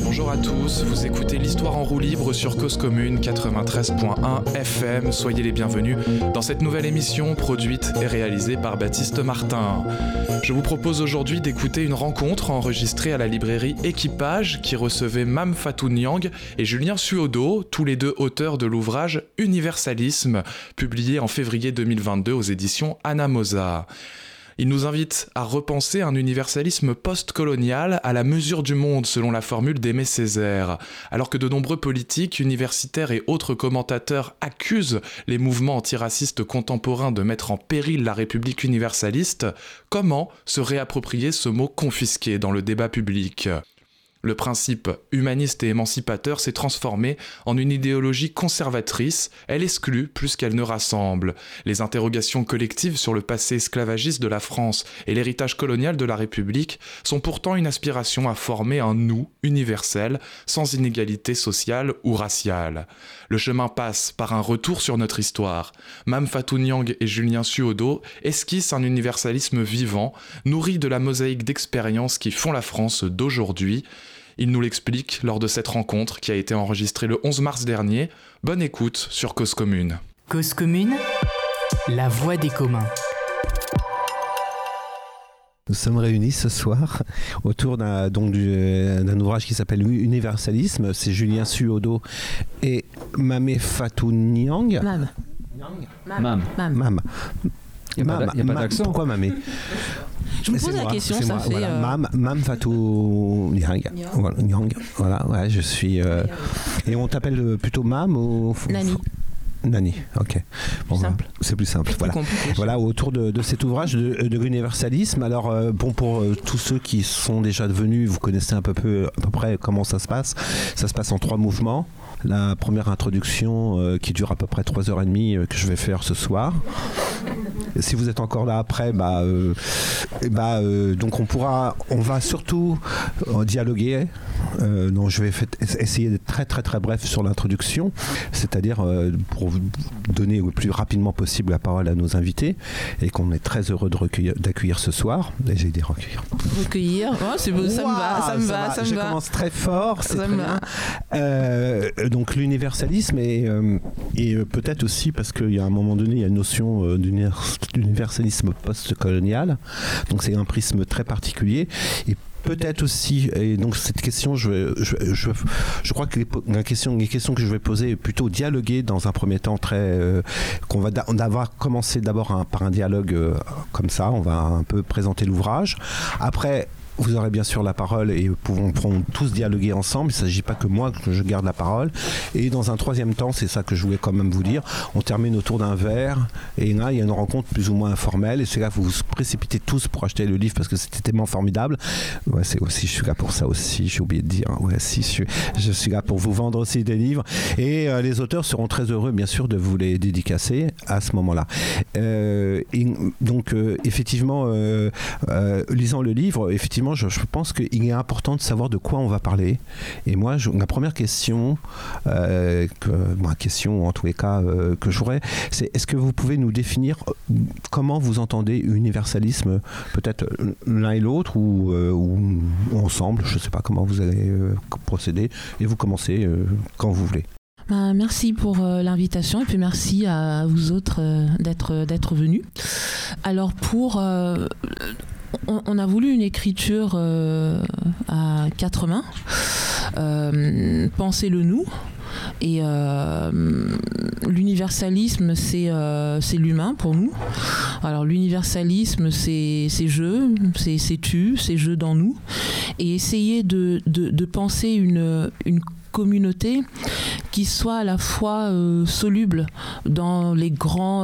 Bonjour à tous, vous écoutez l'Histoire en roue libre sur Cause Commune 93.1 FM. Soyez les bienvenus dans cette nouvelle émission produite et réalisée par Baptiste Martin. Je vous propose aujourd'hui d'écouter une rencontre enregistrée à la librairie Équipage qui recevait Mame Fatou Niang et Julien Suodo, tous les deux auteurs de l'ouvrage Universalisme, publié en février 2022 aux éditions Anamosa. Il nous invite à repenser un universalisme post-colonial à la mesure du monde, selon la formule d'Aimé Césaire. Alors que de nombreux politiques, universitaires et autres commentateurs accusent les mouvements antiracistes contemporains de mettre en péril la République universaliste, comment se réapproprier ce mot confisqué dans le débat public ? Le principe humaniste et émancipateur s'est transformé en une idéologie conservatrice, elle exclut plus qu'elle ne rassemble. Les interrogations collectives sur le passé esclavagiste de la France et l'héritage colonial de la République sont pourtant une aspiration à former un nous universel, sans inégalité sociale ou raciale. Le chemin passe par un retour sur notre histoire. Mame Fatou Niang et Julien Suodo esquissent un universalisme vivant, nourri de la mosaïque d'expériences qui font la France d'aujourd'hui. Il nous l'explique lors de cette rencontre qui a été enregistrée le 11 mars dernier. Bonne écoute sur Cause Commune. Cause Commune, la voix des communs. Nous sommes réunis ce soir autour d'un ouvrage qui s'appelle Universalisme. C'est Julien Suodo et Mame Fatou Niang. Mame. Il n'y a pas d'accent. Pourquoi Mame ? Je me pose la question, ça moi, fait... Voilà. Mame Fatou Niang. Voilà, ouais, je suis... Et on t'appelle plutôt Mame ou... Nani, ok. Bon, simple. C'est plus simple. Voilà, autour de cet ouvrage de l'universalisme. Alors, pour tous ceux qui sont déjà venus, vous connaissez à peu près comment ça se passe. Ça se passe en 3 mouvements. La première introduction qui dure à peu près 3h30 que je vais faire ce soir. Si vous êtes encore là après, donc on va surtout dialoguer. Donc je vais essayer d'être très très très bref sur l'introduction, c'est-à-dire pour donner le plus rapidement possible la parole à nos invités et qu'on est très heureux d'accueillir ce soir. Et j'ai dit recueillir. Oh, c'est beau, ça me va. Je commence très fort, c'est ça très bien. Donc l'universalisme et peut-être aussi parce qu'il y a un moment donné, il y a une notion d'universalisme post-colonial. Donc c'est un prisme très particulier. Et peut-être aussi, et donc cette question, je crois que les questions que je vais poser est plutôt dialoguer dans un premier temps qu'on va commencer d'abord par un dialogue comme ça, on va un peu présenter l'ouvrage. Après, vous aurez bien sûr la parole et pourrons tous dialoguer ensemble. Il ne s'agit pas que moi que je garde la parole. Et dans un troisième temps, c'est ça que je voulais quand même vous dire, on termine autour d'un verre et là, il y a une rencontre plus ou moins informelle et c'est là que vous vous précipitez tous pour acheter le livre parce que c'était tellement formidable. Ouais, c'est aussi, je suis là pour ça aussi, j'ai oublié de dire. Ouais, si, je suis là pour vous vendre aussi des livres. Et les auteurs seront très heureux, bien sûr, de vous les dédicacer à ce moment-là. Donc, effectivement, lisant le livre, effectivement, je pense qu'il est important de savoir de quoi on va parler. Et moi, la première question, question en tous les cas que j'aurais, c'est est-ce que vous pouvez nous définir comment vous entendez universalisme, peut-être l'un et l'autre ou ensemble, je ne sais pas comment vous allez procéder, et vous commencez quand vous voulez. Merci pour l'invitation et puis merci à vous autres d'être venus. Alors on a voulu une écriture à 4 mains, penser le nous. Et l'universalisme, c'est l'humain pour nous. Alors l'universalisme, c'est je, c'est tu, c'est je dans nous. Et essayer de penser une communauté qui soit à la fois soluble dans les grands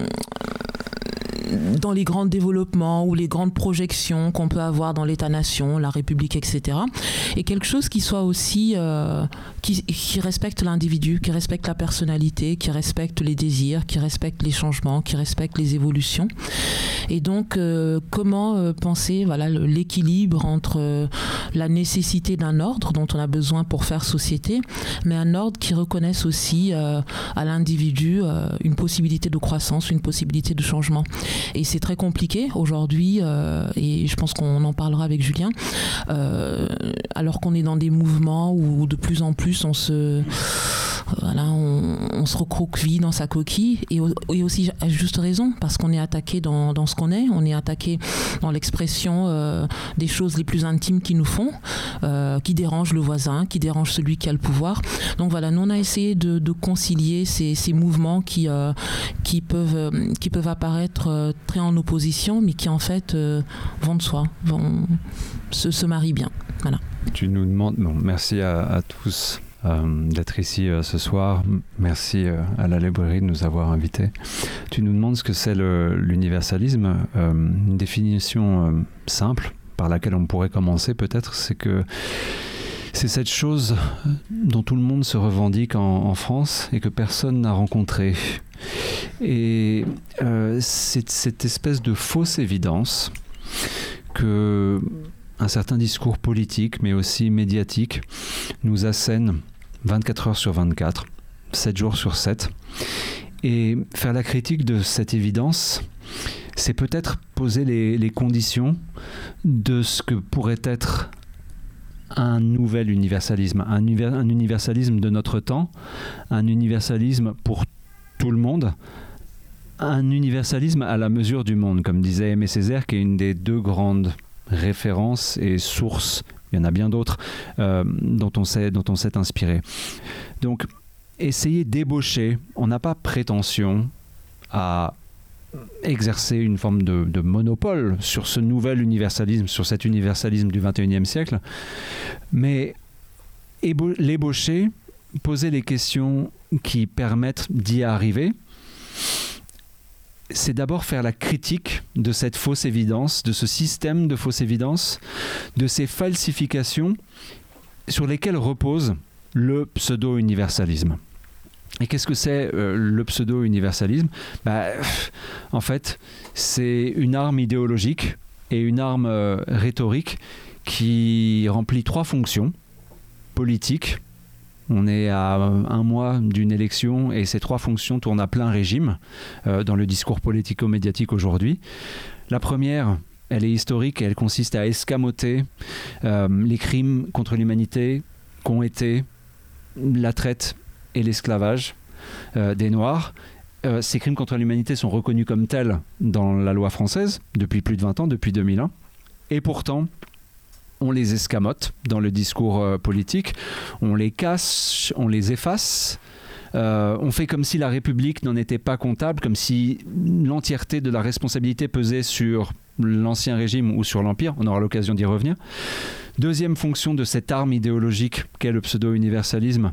développements ou les grandes projections qu'on peut avoir dans l'État-nation, la République, etc. Et quelque chose qui soit aussi qui respecte l'individu, qui respecte la personnalité, qui respecte les désirs, qui respecte les changements, qui respecte les évolutions. Et donc, comment penser l'équilibre entre la nécessité d'un ordre dont on a besoin pour faire société, mais un ordre qui reconnaisse aussi à l'individu une possibilité de croissance, une possibilité de changement. Et c'est très compliqué aujourd'hui, et je pense qu'on en parlera avec Julien, alors qu'on est dans des mouvements où de plus en plus on se recroqueville dans sa coquille, et aussi à juste raison, parce qu'on est attaqué dans ce qu'on est, on est attaqué dans l'expression des choses les plus intimes qui nous font, qui dérangent le voisin, qui dérangent celui qui a le pouvoir. Donc voilà, nous on a essayé de concilier ces mouvements qui peuvent apparaître très en opposition, mais qui en fait vont de soi, se marient bien. Voilà. Tu nous demandes, merci à tous d'être ici ce soir. Merci à la librairie de nous avoir invités. Tu nous demandes ce que c'est l'universalisme. Une définition simple par laquelle on pourrait commencer peut-être, c'est que c'est cette chose dont tout le monde se revendique en France et que personne n'a rencontré. Et c'est cette espèce de fausse évidence que un certain discours politique, mais aussi médiatique, nous assène 24 heures sur 24, 7 jours sur 7. Et faire la critique de cette évidence, c'est peut-être poser les conditions de ce que pourrait être un nouvel universalisme, un universalisme de notre temps, un universalisme pour tout le monde, un universalisme à la mesure du monde, comme disait Aimé Césaire, qui est une des deux grandes références et sources, il y en a bien d'autres, dont on s'est inspiré. Donc, essayer d'ébaucher, on n'a pas prétention à exercer une forme de monopole sur ce nouvel universalisme, sur cet universalisme du XXIe siècle, mais l'ébaucher, poser les questions qui permettent d'y arriver, c'est d'abord faire la critique de cette fausse évidence, de ce système de fausse évidence, de ces falsifications sur lesquelles repose le pseudo-universalisme. Et qu'est-ce que c'est le pseudo-universalisme ? En fait, c'est une arme idéologique et une arme rhétorique qui remplit 3 fonctions politiques. On est à un mois d'une élection et ces 3 fonctions tournent à plein régime dans le discours politico-médiatique aujourd'hui. La première, elle est historique et elle consiste à escamoter les crimes contre l'humanité qu'ont été la traite et l'esclavage des Noirs. Ces crimes contre l'humanité sont reconnus comme tels dans la loi française depuis plus de 20 ans, depuis 2001. Et pourtant, on les escamote dans le discours politique, on les casse, on les efface, on fait comme si la République n'en était pas comptable, comme si l'entièreté de la responsabilité pesait sur l'Ancien Régime ou sur l'Empire, on aura l'occasion d'y revenir. Deuxième fonction de cette arme idéologique qu'est le pseudo-universalisme,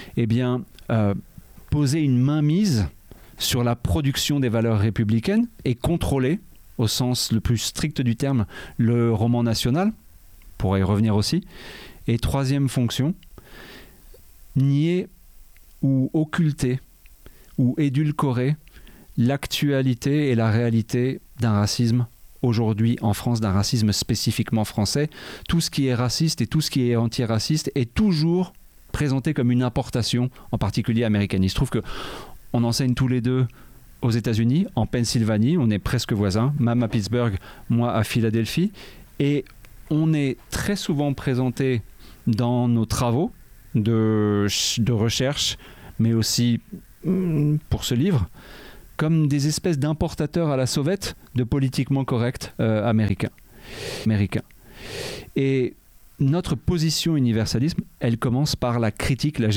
poser une mainmise sur la production des valeurs républicaines et contrôler, au sens le plus strict du terme, le roman national, on pourra y revenir aussi. Et troisième fonction, nier ou occulter ou édulcorer l'actualité et la réalité d'un racisme aujourd'hui en France, d'un racisme spécifiquement français. Tout ce qui est raciste et tout ce qui est antiraciste est toujours présenté comme une importation, en particulier américaine. Il se trouve qu'on enseigne tous les deux aux États-Unis, en Pennsylvanie, on est presque voisins, Mam à Pittsburgh, moi à Philadelphie, et on est très souvent présenté dans nos travaux de recherche, mais aussi pour ce livre, comme des espèces d'importateurs à la sauvette de politiquement correct américains. Et notre position universalisme, elle commence par la critique, la